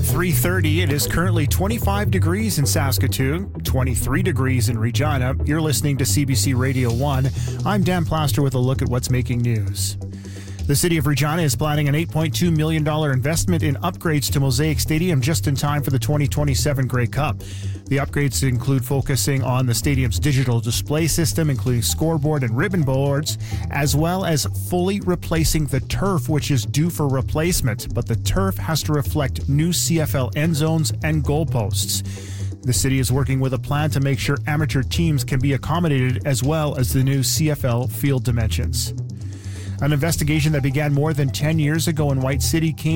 At 3:30, it is currently 25 degrees in Saskatoon, 23 degrees in Regina. You're listening to CBC Radio 1. I'm Dan Plaster with a look at what's making news. The City of Regina is planning an $8.2 million investment in upgrades to Mosaic Stadium just in time for the 2027 Grey Cup. The upgrades include focusing on the stadium's digital display system, including scoreboard and ribbon boards, as well as fully replacing the turf, which is due for replacement. But the turf has to reflect new CFL end zones and goalposts. The city is working with a plan to make sure amateur teams can be accommodated, as well as the new CFL field dimensions. An investigation that began more than 10 years ago in White City came